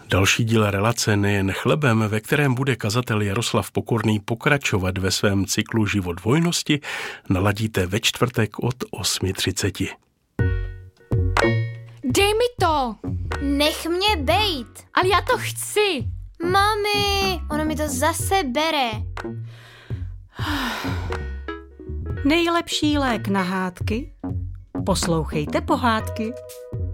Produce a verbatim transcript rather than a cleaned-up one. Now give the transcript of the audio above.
Další díl relace Nejen chlebem, ve kterém bude kazatel Jaroslav Pokorný pokračovat ve svém cyklu Život v hojnosti, naladíte ve čtvrtek od osm třicet. Dej mi to! Nech mě bejt! Ale já to chci! Mami, ono mi to zase bere. Nejlepší lék na hádky? Poslouchejte pohádky.